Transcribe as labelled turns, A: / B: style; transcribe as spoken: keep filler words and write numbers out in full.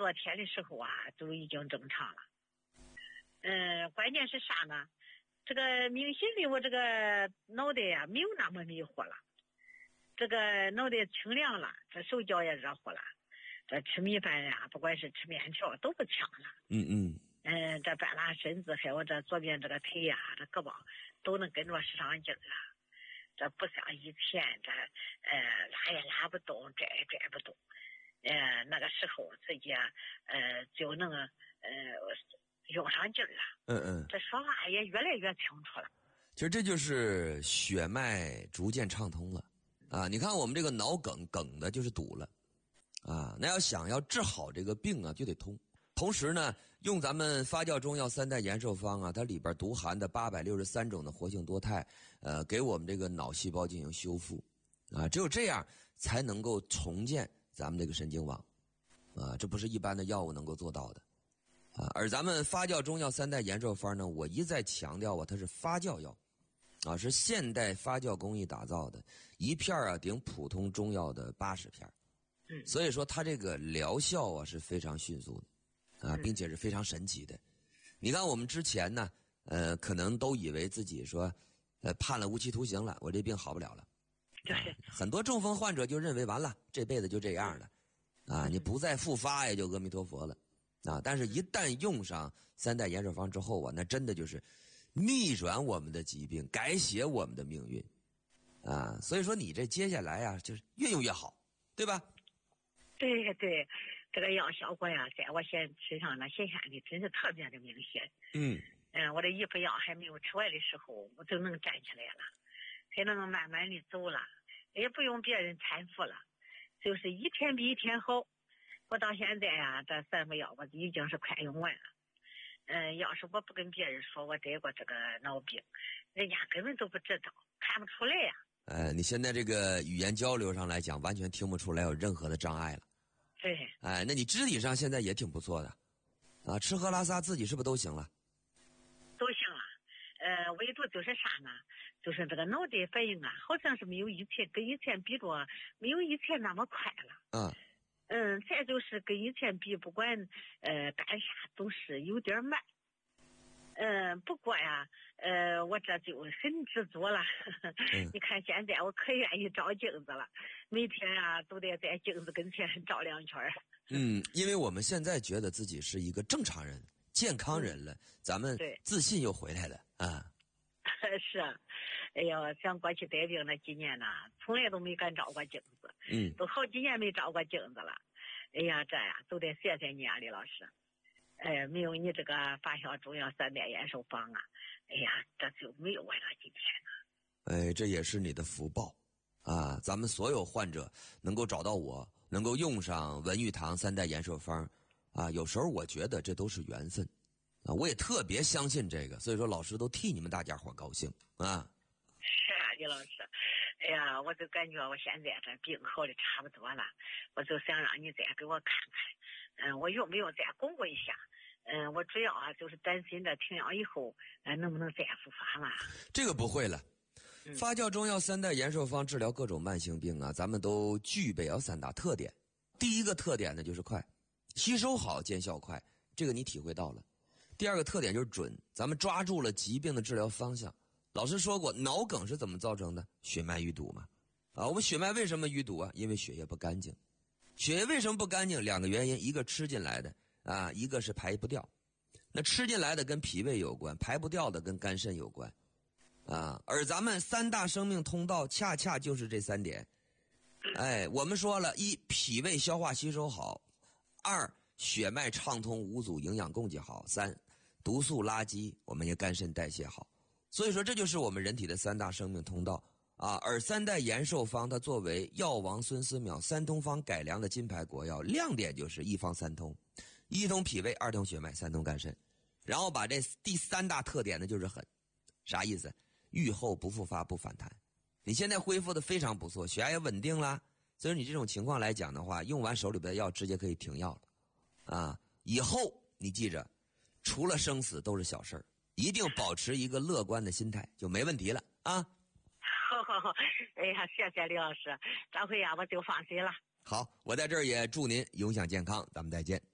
A: 多天的时候啊，就已经正常了。嗯、呃，关键是啥呢？这个明显的我这个脑袋呀、啊、没有那么迷糊了，这个脑袋清亮了，这手脚也热乎了，这吃米饭呀、啊，不管是吃面条都不呛了。
B: 嗯嗯。
A: 嗯、呃，这半拉身子还有这左边这个腿呀、啊、这胳膊都能跟着使上劲儿了。这不像以前这呃拉也拉不动，拽也拽不动。呃，那个时候自己啊呃就能呃用上劲儿了。
B: 嗯嗯。这
A: 说话也越来越清楚了。
B: 其实这就是血脉逐渐畅通了啊！你看我们这个脑梗梗的就是堵了啊，那要想要治好这个病啊，就得通。同时呢，用咱们发酵中药三代延寿方啊，它里边独含的八百六十三种的活性多肽，呃，给我们这个脑细胞进行修复啊，只有这样才能够重建咱们这个神经网啊，这不是一般的药物能够做到的啊。而咱们发酵中药三代延寿方呢，我一再强调啊，它是发酵药啊，是现代发酵工艺打造的，一片啊顶普通中药的八十片，
A: 嗯，
B: 所以说它这个疗效啊是非常迅速的。啊，并且是非常神奇的。你看我们之前呢，呃，可能都以为自己说，呃，判了无期徒刑了，我这病好不了了。
A: 对、
B: 啊，很多中风患者就认为完了，这辈子就这样了，啊，你不再复发也就阿弥陀佛了，啊，但是一旦用上三代延寿方之后啊，那真的就是逆转我们的疾病，改写我们的命运，啊，所以说你这接下来啊，就是越用越好，对吧？
A: 对对。这个药效果呀，在我身身上呢显现的真是特别的明显。
B: 嗯
A: 嗯，我这一副药还没有吃完的时候，我就能站起来了，还能慢慢的走了，也不用别人搀扶了，就是一天比一天好。我到现在呀，这三副药我已经是快用完了。嗯，要是我不跟别人说我得过这个脑病，人家根本都不知道，看不出来呀。
B: 呃，你现在这个语言交流上来讲，完全听不出来有任何的障碍了。
A: 对，
B: 哎，那你肢体上现在也挺不错的，啊，吃喝拉撒自己是不是都行了？
A: 都行了，呃，唯独就是啥呢？就是这个脑袋反应啊，好像是没有以前跟以前比着没有以前那么快了。
B: 嗯，
A: 嗯，再就是跟以前比，不管呃干啥都是有点慢。嗯，不过呀，呃，我这就很知足了。
B: 嗯、
A: 你看现在我可愿意照镜子了，每天啊都得在镜子跟前照两圈。
B: 嗯，因为我们现在觉得自己是一个正常人、健康人了，嗯、咱们自信又回来了啊。
A: 是，哎呀，像过去带病那几年呢，从来都没敢照过镜子。
B: 嗯，
A: 都好几年没照过镜子了。哎呀，这呀都得谢谢你啊，李老师。哎，没有你这个发酵中药三代延寿方啊，哎呀，这就没有我这今天
B: 了。哎，这也是你的福报啊！咱们所有患者能够找到我，能够用上文玉堂三代延寿方啊，有时候我觉得这都是缘分啊！我也特别相信这个，所以说老师都替你们大家伙高兴啊！
A: 是啊，李老师，哎呀，我就感觉我现在这病好的差不多了，我就想让你再给我看看，嗯，我用不用再巩固一下？嗯，我主要啊就是担心这停药以后，呃，能不能再复发了？
B: 这个不会了。发酵中药三代延寿方治疗各种慢性病啊，咱们都具备有三大特点。第一个特点呢就是快，吸收好，见效快，这个你体会到了。第二个特点就是准，咱们抓住了疾病的治疗方向。老师说过，脑梗是怎么造成的？血脉淤堵嘛。啊，我们血脉为什么淤堵啊？因为血液不干净。血液为什么不干净？两个原因，一个吃进来的啊，一个是排不掉。那吃进来的跟脾胃有关，排不掉的跟肝肾有关。啊，而咱们三大生命通道恰恰就是这三点。哎，我们说了，一脾胃消化吸收好，二血脉畅通无阻，营养供给好，三毒素垃圾，我们也肝肾代谢好。所以说这就是我们人体的三大生命通道啊。而三代延寿方它作为药王孙思邈三通方改良的金牌国药，亮点就是一方三通，一通脾胃，二通血脉，三通肝肾。然后把这第三大特点呢就是狠，啥意思？愈后不复发不反弹，你现在恢复的非常不错，血压也稳定了，所以你这种情况来讲的话，用完手里边的药直接可以停药了啊！以后你记着，除了生死都是小事儿，一定保持一个乐观的心态，就没问题了啊！
A: 好好好，哎呀，谢谢李老师，这回呀我就放心了。
B: 好，我在这儿也祝您永享健康，咱们再见。